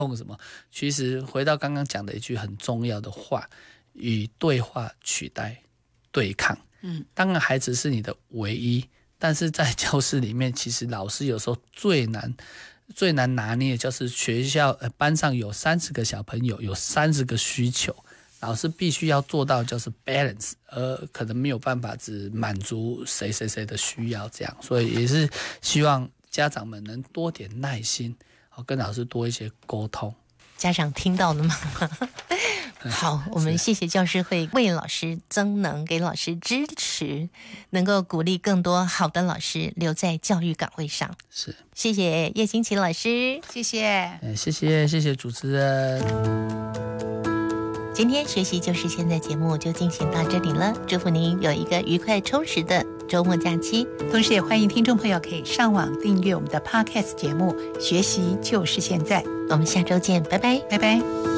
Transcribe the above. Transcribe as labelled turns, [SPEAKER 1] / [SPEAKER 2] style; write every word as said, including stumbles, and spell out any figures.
[SPEAKER 1] 控什么？其实回到刚刚讲的一句很重要的话，以对话取代对抗。嗯，当然孩子是你的唯一，但是在教室里面，其实老师有时候最难最难拿捏的就是学校、呃、班上有三十个小朋友，有三十个需求，老师必须要做到就是 balance， 而可能没有办法只满足谁谁谁的需要这样，所以也是希望家长们能多点耐心，跟老师多一些沟通。
[SPEAKER 2] 家长听到了吗？好，我们谢谢教师会为老师增能，给老师支持，能够鼓励更多好的老师留在教育岗位上。
[SPEAKER 1] 是，
[SPEAKER 2] 谢谢叶欣琪老师，
[SPEAKER 3] 谢谢，
[SPEAKER 1] 谢谢谢谢主持人。
[SPEAKER 2] 今天学习就是现在节目就进行到这里了，祝福您有一个愉快充实的周末假期。
[SPEAKER 3] 同时也欢迎听众朋友可以上网订阅我们的 Podcast 节目，学习就是现在。
[SPEAKER 2] 我们下周见，拜拜，
[SPEAKER 3] 拜拜。